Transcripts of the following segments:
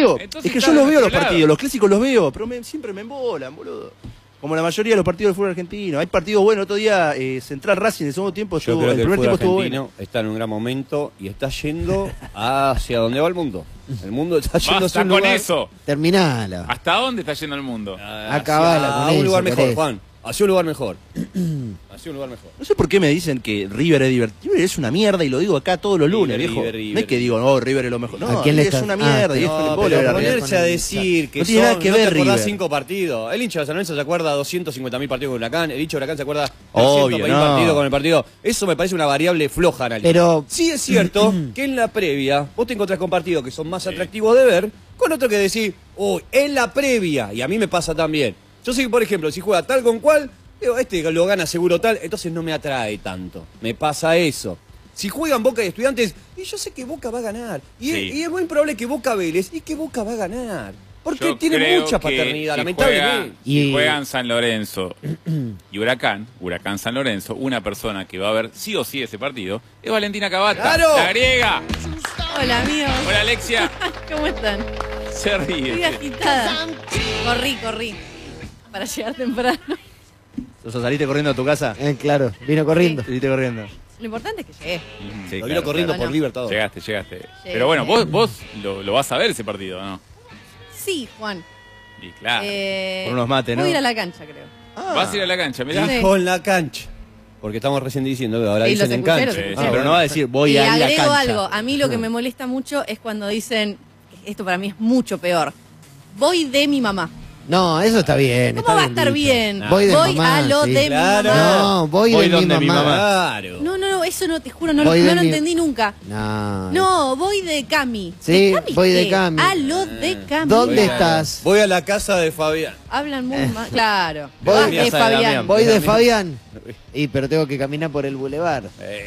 digo, Entonces es que está yo los de veo los nuestro partidos, lado. los clásicos los veo, pero siempre me embolan, boludo. Como la mayoría de los partidos del fútbol argentino. Hay partidos buenos. Otro día, Central Racing, en el segundo tiempo, Yo creo el que el primer fútbol tiempo estuvo argentino bueno. está en un gran momento y está yendo hacia donde va el mundo. El mundo está yendo hacia Basta un con lugar, eso. Terminala. ¿Hasta dónde está yendo el mundo? Acabala con a un eso, lugar mejor, querés. Juan. Hacia un lugar mejor. Hacia un lugar mejor. No sé por qué me dicen que River es divertido. River es una mierda y lo digo acá todos los lunes, River, viejo. River, No es que digo, no, River es lo mejor. No, ¿A quién le River es estás- una Ah, mierda y es No, un pero embole la River. ponerse a decir que No tiene nada son, que no ver te acordás River. 5 partidos. El hincha de San Lorenzo se acuerda 250.000 partidos con Huracán. El hincha de Huracán se acuerda Obvio, 300.000 no. partidos con el partido. Eso me parece una variable floja analítica. Pero Sí es cierto que en la previa vos te encontrás con partidos que son más atractivos de ver, con otro que decir, uy, en la previa, y a mí me pasa también. Yo sé que, por ejemplo, si juega tal con cual, digo, este lo gana seguro tal, entonces no me atrae tanto. Me pasa eso. Si juegan Boca y Estudiantes, y yo sé que Boca va a ganar. Y, Sí. y es muy probable que Boca Vélez, y que Boca va a ganar. Porque Yo tiene creo mucha que paternidad, si lamentablemente. Si Y- juegan San Lorenzo y Huracán San Lorenzo, una persona que va a ver sí o sí ese partido es Valentina Cavata, ¡Claro! la griega. Hola, amigos. Hola, Alexia. ¿Cómo están? Se Estoy ríe. agitada. Corrí. Para llegar temprano. O sea, saliste corriendo a tu casa. claro, vino corriendo. Saliste corriendo. Lo importante es que llegué. Sí, Lo claro, vino corriendo claro. por Libertador. Llegaste. Pero bueno, vos lo vas a ver ese partido, ¿no? Sí, Juan. Y claro. Con unos mates, ¿no? Voy a ir a la cancha, creo. Vas a ir a la cancha, mirá. Sí. Con la cancha. Porque estamos recién diciendo que ahora Sí, dicen los en escuché, cancha. los Sí, escuché. sí, Pero no va a decir, voy Y a ir a agrego cancha. algo. A mí lo que me molesta mucho es cuando dicen, esto para mí es mucho peor. Voy de mi mamá. No, eso está bien. ¿Cómo está va a estar dicho. bien? Voy de mamá, a lo sí. de Claro. mi mamá. No, voy de donde mi mamá. Claro. No, eso no, te juro, no Voy de lo mi- entendí nunca. No. No, voy de Cami. Sí, ¿De Cami voy de qué? Cami. A lo de Cami. ¿Dónde Voy a- estás? Voy a la casa de Fabián. Hablan muy mal. Claro. Voy Vas a de casa de Fabián. Damián. Voy de Fabián. Pero tengo que caminar por el bulevar.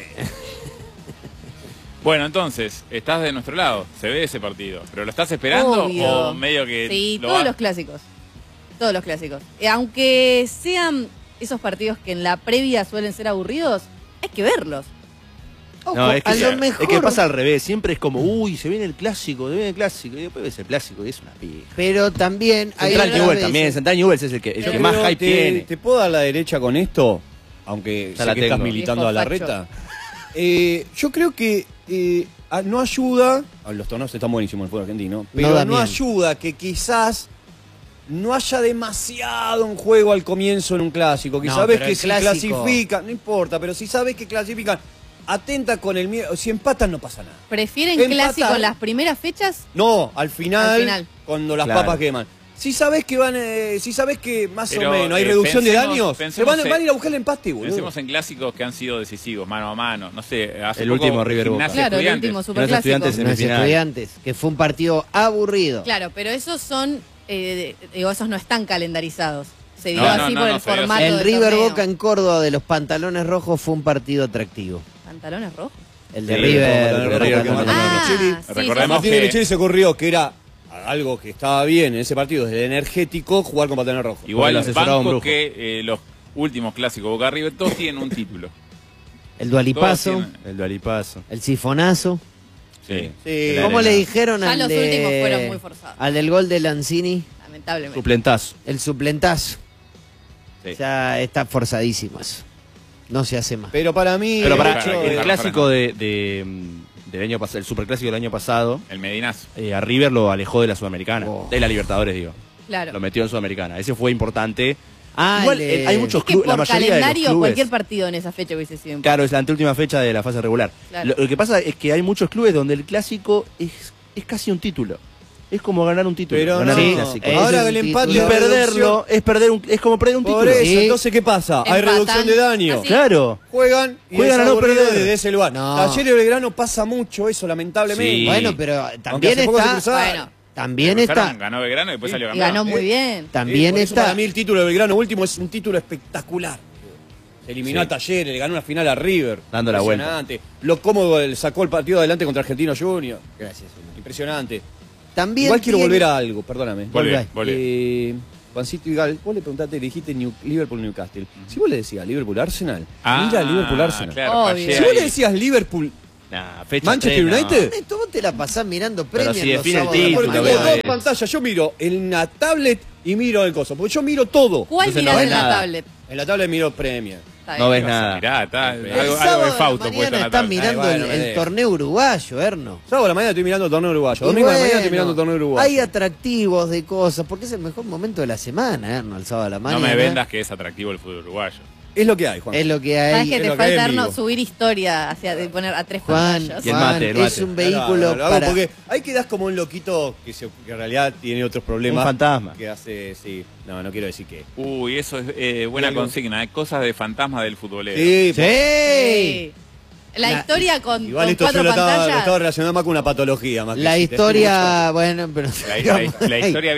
Bueno, entonces, estás de nuestro lado. Se ve ese partido. ¿Pero lo estás esperando Obvio. o medio que Sí, lo todos vas- los clásicos. Todos los clásicos. Aunque sean esos partidos que en la previa suelen ser aburridos, hay que verlos. Ojo, No, es que, a lo mejor. es que pasa al revés. Siempre es como, uy, se viene el clásico, se viene el clásico. Y después ves el clásico y es una pija. Pero también hay Central otras Newell veces- también. Central Newell es el que Pero más Pero hype tiene. ¿Te puedo dar la derecha con esto? Aunque Ya sé la que estás tengo. militando Viejo a la facho. reta. Yo creo que no ayuda. Los torneos están buenísimos en el fútbol argentino. Pero no Damián. ayuda que quizás no haya demasiado en juego al comienzo en un clásico. Que No, sabes pero que el si clásico- clasifican, no importa, pero si sabes que clasifican, atenta con el miedo. Si empatan, no pasa nada. ¿Prefieren Empatar. clásico en las primeras fechas? No, al final, Al final. cuando las Claro. papas queman. Si sabes que van, si sabes que más Pero, o menos hay reducción de pensemos- daños, pensemos van a ir a buscar el empate, boludo. Pensemos en clásicos que han sido decisivos, mano a mano. No sé, hace El poco, último River Boca. Gimnasia Claro, el Estudiantes. último Los superclásico. Estudiantes Los semifinal. Estudiantes, que fue un partido aburrido. Claro, pero esos son, digo, esos no están calendarizados. Se dio No, así no, por no, el se dio así. formato El del River torneo. Boca en Córdoba de los pantalones rojos fue un partido atractivo. ¿Pantalones rojos? El de Sí, River. el de River, Boca, que pantalones Ah, rojos. sí, Recordemos A Martín de que- Micheli se ocurrió que era algo que estaba bien en ese partido, desde el energético, jugar con pantalones rojos. Igual Lo asesoraba un banco brujo. que los últimos clásicos Boca River todos tienen un título. El dualipazo, Todos tienen- El Dualipazo. el sifonazo. Sí. Sí. ¿Cómo le dijeron Ya al los de- últimos fueron muy forzados. al del gol de Lanzini? Lamentablemente. Suplentazo. El suplentazo. Sí. Ya está forzadísimo eso. No se hace más. Pero para mí, Pero el para hecho el de- para- clásico del año pasado, el superclásico del año pasado, El Medinazo. a River lo alejó de la Sudamericana. Oh. De la Libertadores, digo. Claro. Lo metió en Sudamericana. Ese fue importante. Ah, Igual el de- hay muchos Es que clubes, la por mayoría de los calendario clubes. cualquier partido en esa fecha hubiese sido importante. Claro, es la anteúltima fecha de la fase regular. Claro. Lo que pasa es que hay muchos clubes donde el clásico es casi un título. Es como ganar un título. Pero ganar no, un clásico. Ahora ahora es el un empate Y título. la perderlo es perder es como perder un Por título. eso, Sí. entonces, ¿qué pasa? Hay Empatan. reducción de daño. Así. Claro. Juegan y Juegan a es no aburrido perder. desde ese lugar. No. Talleres y Belgrano pasa mucho eso, lamentablemente. Sí. Bueno, pero Aunque también hace poco se está. cruzaron. Bueno, También Cruzaron, está. Ganó Belgrano y después salió y campeón. ganó muy bien. También Por eso está. para mí el título de Belgrano último es un título espectacular. Se eliminó Sí. a Talleres, le ganó una final a River. Dando la vuelta. Impresionante. Lo cómodo sacó el partido adelante contra Argentino Junior. Gracias. Impresionante. También Igual quiero tiene- volver a algo, perdóname. Volvé, volvé. Juancito y Gal, vos le preguntaste, le dijiste Liverpool-Newcastle. Si vos le decías Liverpool-Arsenal, Ah, mira Liverpool-Arsenal. claro, Obvio. fallé Si vos ahí. le decías Nah, fecha Manchester 3, no. United. Ernesto, vos te la pasás mirando Pero premios si los define el sábados a la título, Porque mañana. tengo dos es- pantallas, yo miro en la tablet y miro el coso, porque yo miro todo. ¿Cuál Entonces mirás no ves en la nada. tablet? En la tablet miro Premier. Está No bien. ves nada. Mirá, está El algo sábado de de la Fausto puesto mañana en la estás tabla. mirando Ay, bueno, me el dejo. torneo uruguayo, Erno. Sábado a la mañana estoy mirando el torneo uruguayo. Y Domingo a la mañana bueno, estoy mirando el torneo uruguayo. hay atractivos de cosas, porque es el mejor momento de la semana, Erno, el sábado a la No mañana. me vendas que es atractivo el fútbol uruguayo. Es lo que hay, Juan. Es lo que ¿Sabes hay. que es te lo que hay falta, en Erno, vivo. subir historia hacia de poner a 3 Juan, pantallas? Y el Juan, mate, el es mate. un vehículo Lo hago para... porque ahí quedás como un loquito que en realidad tiene otros problemas. Un fantasma. Que hace, sí. No quiero decir qué. Uy, eso es buena Algo. consigna. Cosas de fantasma del futbolero. Sí, ¡Sí! La historia con igual esto 4 yo lo estaba pantallas. relacionando más con una patología. Más que La chiste. historia, bueno, pero... La historia